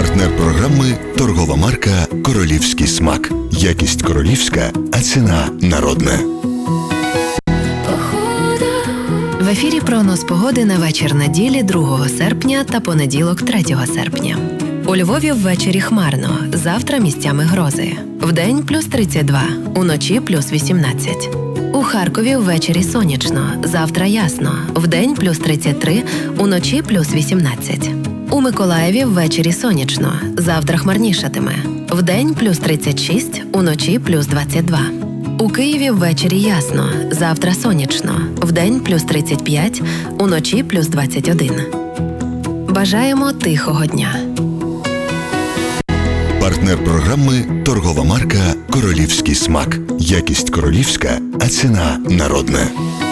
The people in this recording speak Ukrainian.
Партнер програми – торгова марка «Королівський смак». Якість королівська, а ціна народна. В ефірі прогноз погоди на вечір неділі 2 серпня та понеділок 3 серпня. У Львові ввечері хмарно, завтра місцями грози. Вдень плюс 32, уночі плюс 18. У Харкові ввечері сонячно, завтра ясно. Вдень плюс 33, уночі плюс 18. У Миколаєві ввечері сонячно, завтра хмарнішатиме. Вдень плюс 36, уночі плюс 22. У Києві ввечері ясно, завтра сонячно. Вдень плюс 35, уночі плюс 21. Бажаємо тихого дня. Партнер програми – торгова марка «Королівський смак». Якість королівська, а ціна народна.